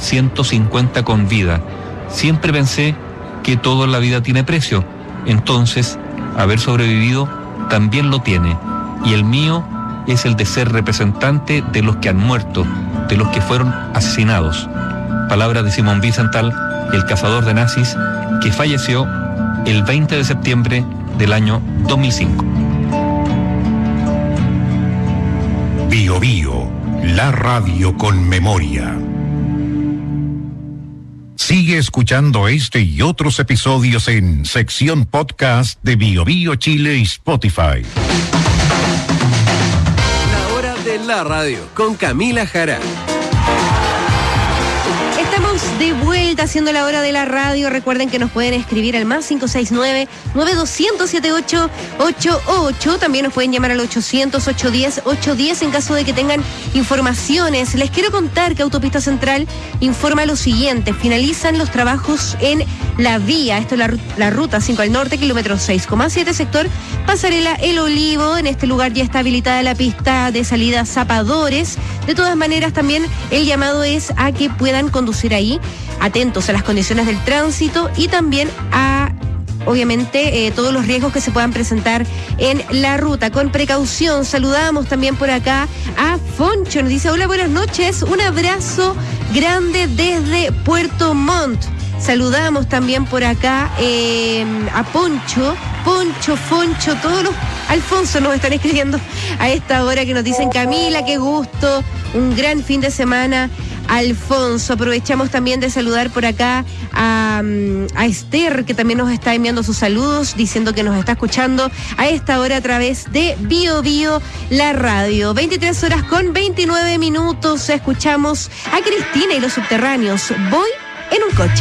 150 con vida. Siempre pensé que todo en la vida tiene precio. Entonces, haber sobrevivido también lo tiene. Y el mío es el de ser representante de los que han muerto, de los que fueron asesinados. Palabras de Simón Wiesenthal, el cazador de nazis, que falleció el 20 de septiembre del año 2005. Bio Bio, la radio con memoria. Sigue escuchando este y otros episodios en sección podcast de Bio Bio Chile y Spotify. La hora de la radio con Camila Jara. Estamos de vuelta haciendo la hora de la radio. Recuerden que nos pueden escribir al más 569-9200-7888. También nos pueden llamar al 800-810-810 en caso de que tengan informaciones. Les quiero contar que Autopista Central informa lo siguiente. Finalizan los trabajos en la vía. Esto es la ruta 5 al norte, kilómetro 6,7, sector Pasarela El Olivo. En este lugar ya está habilitada la pista de salida Zapadores. De todas maneras, también el llamado es a que puedan conducir ahí, atentos a las condiciones del tránsito y también a, obviamente, todos los riesgos que se puedan presentar en la ruta. Con precaución, saludamos también por acá a Foncho. Nos dice: hola, buenas noches, un abrazo grande desde Puerto Montt. Saludamos también por acá a Poncho, Foncho, todos los Alfonso nos están escribiendo a esta hora, que nos dicen: Camila, qué gusto, un gran fin de semana, Alfonso. Aprovechamos también de saludar por acá a Esther, que también nos está enviando sus saludos, diciendo que nos está escuchando a esta hora a través de Bio Bio, la radio. 23:29. Escuchamos a Cristina y los Subterráneos. Voy en un coche.